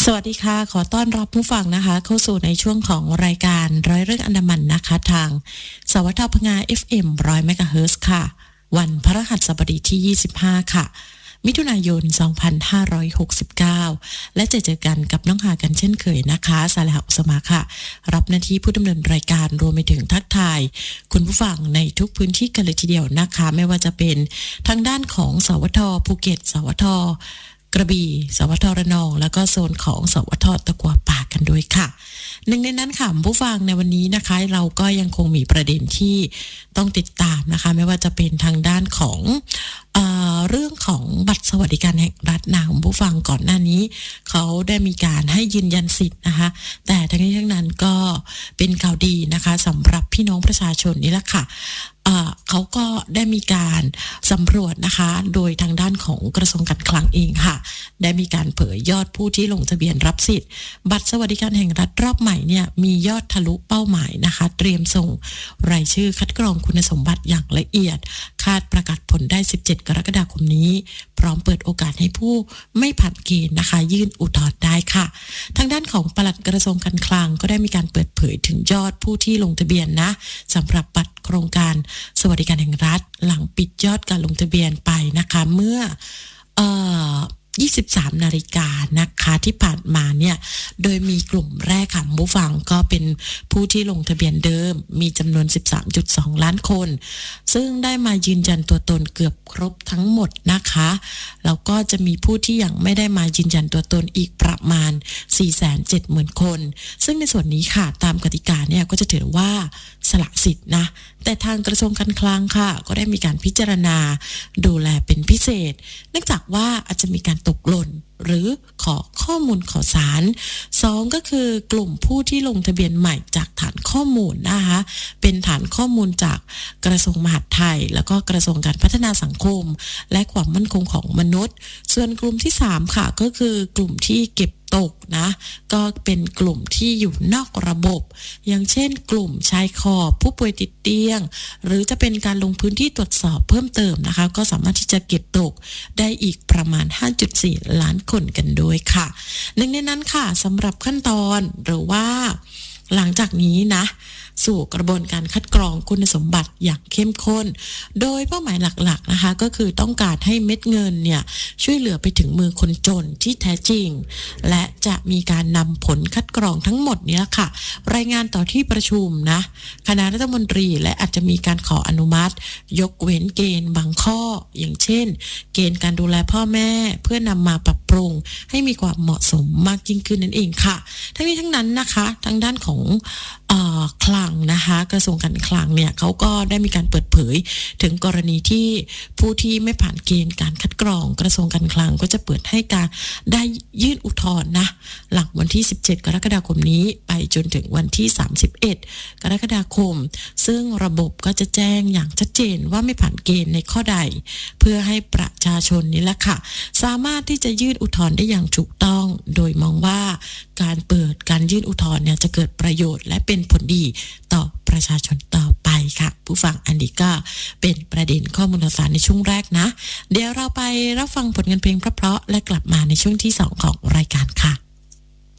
สวัสดีค่ะขอต้อนรับผู้ฟังนะคะเข้าสู่ในช่วงของรายการร้อยเรื่องอันดามันนะคะทางสวทพงา FM 100 เมกะเฮิรตซ์ค่ะวันพฤหัสบดีที่25ค่ะมิถุนายน2569และเจอกันกับน้องหากันเช่นเคยนะคะสาระอุสมาค่ะรับหน้าที่ผู้ดำเนินรายการรวมไปถึงทักทายคุณผู้ฟังในทุกพื้นที่กันเลยทีเดียวนะคะไม่ว่าจะเป็นทางด้านของสวทภูเก็ตสวทกระบี่สวทระนองแล้วก็โซนของสวทตะกัวป่ากันด้วยค่ะหนึ่งในนั้นค่ะผู้ฟังในวันนี้นะคะเราก็ยังคงมีประเด็นที่ต้องติดตามนะคะไม่ว่าจะเป็นทางด้านของเรื่องของบัตรสวัสดิการแห่งรัฐนะของผู้ฟังก่อนหน้านี้เขาได้มีการให้ยืนยันสิทธิ์นะคะแต่ทั้งนี้ทั้งนั้นก็เป็นข่าวดีนะคะสำหรับพี่น้องประชาชนนี่แหละค่ะเขาก็ได้มีการสำรวจนะคะโดยทางด้านของกระทรวงการคลังเองค่ะได้มีการเผยยอดผู้ที่ลงทะเบียนรับสิทธิ์บัตรสวัสดิการแห่งรัฐรอบใหม่เนี่ยมียอดทะลุเป้าหมายนะคะเตรียมส่งรายชื่อคัดกรองคุณสมบัติอย่างละเอียดคาดประกาศผลได้17กรกฎาคมนี้พร้อมเปิดโอกาสให้ผู้ไม่ผ่านเกณฑ์นะคะยื่นอุทธรณ์ได้ค่ะทางด้านของปลัดกระทรวงการคลังก็ได้มีการเปิดเผยถึงยอดผู้ที่ลงทะเบียนนะสำหรับบัตรโครงการสวัสดิการแห่งรัฐหลังปิดยอดการลงทะเบียนไปนะคะเมื่อ23 นาฬิกานะคะที่ผ่านมาเนี่ยโดยมีกลุ่มแรกค่ะผู้ฟังก็เป็นผู้ที่ลงทะเบียนเดิมมีจำนวน 13.2 ล้านคนซึ่งได้มายืนยันตัวตนเกือบครบทั้งหมดนะคะแล้วก็จะมีผู้ที่ยังไม่ได้มายืนยันตัวตนอีกประมาณ 470,000 คนซึ่งในส่วนนี้ค่ะตามกติกาเนี่ยก็จะถือว่าสละสิทธิ์นะแต่ทางกระทรวงการคลังค่ะก็ได้มีการพิจารณาดูแลเป็นพิเศษเนื่องจากว่าอาจจะมีการตกหล่นหรือขอข้อมูลข่าวสาร2ก็คือกลุ่มผู้ที่ลงทะเบียนใหม่จากฐานข้อมูลนะคะเป็นฐานข้อมูลจากกระทรวงมหาดไทยแล้วก็กระทรวงการพัฒนาสังคมและความมั่นคงของมนุษย์ส่วนกลุ่มที่3ค่ะก็คือกลุ่มที่เก็บตกนะก็เป็นกลุ่มที่อยู่นอกระบบอย่างเช่นกลุ่มชายขอบผู้ป่วยติดเตียงหรือจะเป็นการลงพื้นที่ตรวจสอบเพิ่มเติมนะคะก็สามารถที่จะเก็บตกได้อีกประมาณ 5.4 ล้านคนกันด้วยค่ะหนึ่งในนั้นค่ะสำหรับขั้นตอนหรือว่าหลังจากนี้นะสู่กระบวนการคัดกรองคุณสมบัติอย่างเข้มข้นโดยเป้าหมายหลักๆนะคะก็คือต้องการให้เม็ดเงินเนี่ยช่วยเหลือไปถึงมือคนจนที่แท้จริงและจะมีการนำผลคัดกรองทั้งหมดนี้ค่ะรายงานต่อที่ประชุมนะคณะรัฐมนตรีและอาจจะมีการขออนุมัติยกเว้นเกณฑ์บางข้ออย่างเช่นเกณฑ์การดูแลพ่อแม่เพื่อนำมาปรับปรุงให้มีความเหมาะสมมากยิ่งขึ้นนั่นเองค่ะทั้งนี้ทั้งนั้นนะคะทางด้านของคลังนะคะกระทรวงการคลังเนี่ยเขาก็ได้มีการเปิดเผยถึงกรณีที่ผู้ที่ไม่ผ่านเกณฑ์การคัดกรองกระทรวงการคลังก็จะเปิดให้การได้ยื่นอุทธรณ์นะหลังวันที่17กรกฎาคมนี้ไปจนถึงวันที่31กรกฎาคมซึ่งระบบก็จะแจ้งอย่างชัดเจนว่าไม่ผ่านเกณฑ์ในข้อใดเพื่อให้ประชาชนนี่แหละค่ะสามารถที่จะยื่นอุทธรณ์ได้อย่างถูกต้องโดยมองว่าการเปิดการยื่นอุทธรณ์เนี่ยจะเกิดประโยชน์และเป็นผลดีต่อประชาชนต่อไปค่ะผู้ฟังอันนี้ก็เป็นประเด็นข้อมูลข่าวสารในช่วงแรกนะเดี๋ยวเราไปรับฟังผลงานเพลงเพราะๆและกลับมาในช่วงที่2ของรายการค่ะ